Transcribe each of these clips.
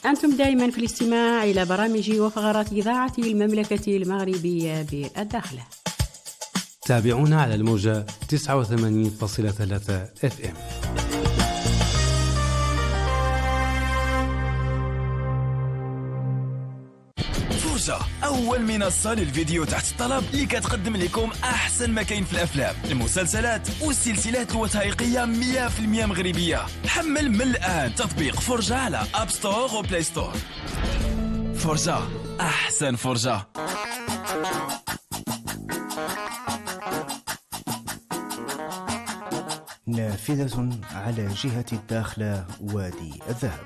أنتم دائما في الاستماع إلى برامج وفقرات إذاعة المملكة المغربية بالداخلة. تابعونا على الموجة 89.3 FM. فرجة، أول منصة للفيديو تحت الطلب اللي كتقدم لكم أحسن ما كاين في الأفلام، المسلسلات والسلسلات الوثائقية 100% مغربية. حمل من الآن تطبيق فرجة على أب ستور وبلاي ستور. فرجة، أحسن فرجة. نافذة على جهة الداخلة وادي الذهب.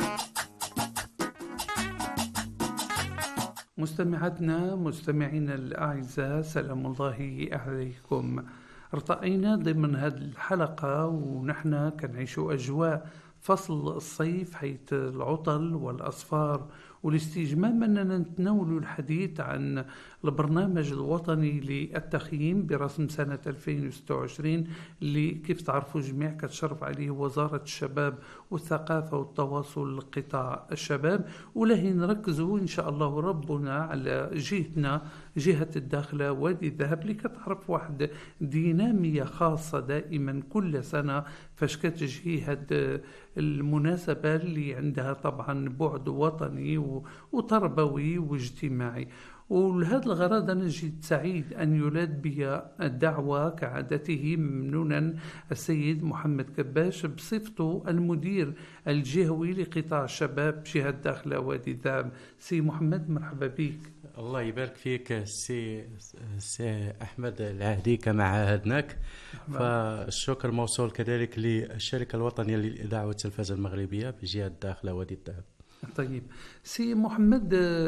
مستمعينا الأعزاء، سلام الله عليكم. ارتقينا ضمن هذه الحلقة ونحن كنعيش أجواء فصل الصيف، حيث العطل والأصفار والاستجمام أننا نتناول الحديث عن البرنامج الوطني للتخييم برسم سنة 2026 اللي كيف تعرفوا جميع كتشرف عليه وزارة الشباب والثقافة والتواصل لقطاع الشباب. وله نركزوا إن شاء الله ربنا على جهتنا، جهة الداخلة وادي الذهب، اللي كتعرف واحد دينامية خاصة دائما كل سنة فاش كتجي هاد المناسبة اللي عندها طبعا بعد وطني وتربوي واجتماعي. ولهذا الغرض أنا جد سعيد أن يلاد بي الدعوة كعادته ممنونا السيد محمد كباش بصفته المدير الجهوي لقطاع الشباب جهة الداخلة وادي الذهب. سي محمد، مرحبا بك. الله يبارك فيك سي أحمد العهدي كما عاهدناك. فالشكر موصول كذلك للشركة الوطنية للإذاعة والتلفزة المغربية بجهة الداخلة وادي الذهب. طيب سي محمد،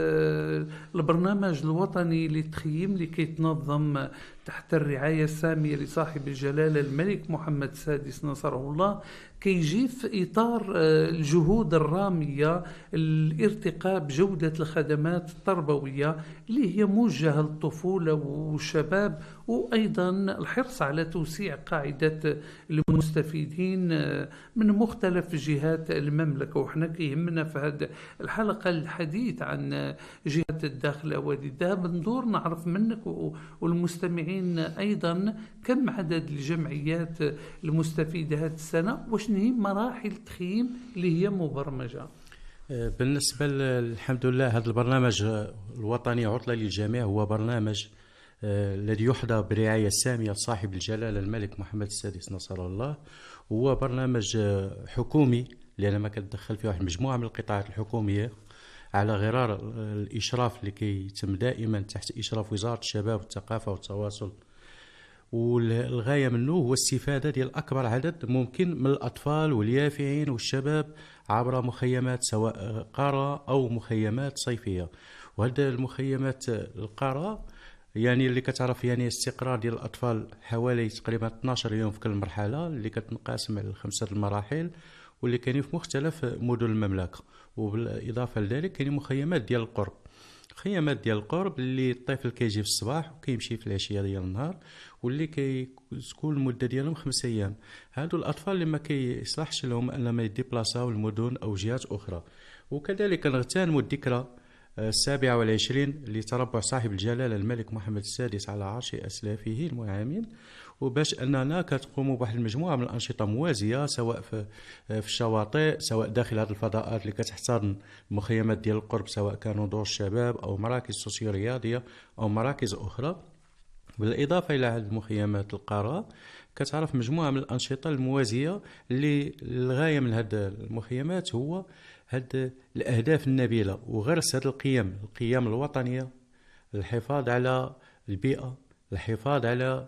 البرنامج الوطني للتخييم اللي كيتنظم تحت الرعاية السامية لصاحب الجلالة الملك محمد السادس نصره الله كيجي في إطار الجهود الرامية الارتقاء بجودة الخدمات التربوية اللي هي موجهة للطفولة والشباب، وأيضا الحرص على توسيع قاعدة المستفيدين من مختلف جهات المملكة. وحنا كيهمنا في هذه الحلقة الحديث عن جهة الداخلة وادي الذهب، ندور نعرف منك والمستمعين أيضا كم عدد الجمعيات المستفيدة هذه السنة، وشنو هي مراحل التخييم اللي هي مبرمجة. بالنسبة الحمد لله هذا البرنامج الوطني عطلة للجميع هو برنامج الذي يحظى برعاية سامية صاحب الجلالة الملك محمد السادس نصر الله. هو برنامج حكومي لأن ما كتدخل فيه واحد مجموعة من القطاعات الحكومية على غرار الإشراف اللي كيتم دائما تحت إشراف وزارة الشباب والثقافة والتواصل. والغاية منه هو الاستفادة ديال أكبر عدد ممكن من الأطفال واليافعين والشباب عبر مخيمات سواء قارة أو مخيمات صيفية. وهذا المخيمات القارة يعني اللي كتعرف يعني استقرار ديال الأطفال حوالي تقريبا 12 يوم في كل مرحلة اللي كتنقسم على 5 المراحل واللي كاينين في مختلف مدن المملكة. وبالإضافة لذلك كاينين مخيمات ديال القرب، خيامات ديال القرب اللي الطفل كيجي في الصباح وكيمشي في العشيه ديال النهار واللي كتكون المده ديالهم 5 ايام. هادو الاطفال اللي ما كيصلحش لهم انهم يديبلاصاو المدن او جهات اخرى. وكذلك نغتنموا الذكرى 27 لتربع صاحب الجلاله الملك محمد السادس على عرش اسلافه المنعمين، وباش اننا كتقوموا بواحد المجموعه من الانشطه موازيه سواء في الشواطئ سواء داخل هذه الفضاءات اللي كتحتضن المخيمات ديال القرب سواء كانوا دور الشباب او مراكز سوسيو رياضيه او مراكز اخرى. بالاضافه الى هذه المخيمات القاره كتعرف مجموعه من الانشطه الموازيه اللي الغايه من هذه المخيمات هو هذه الاهداف النبيله وغرس هذه القيم الوطنيه، الحفاظ على البيئه، الحفاظ على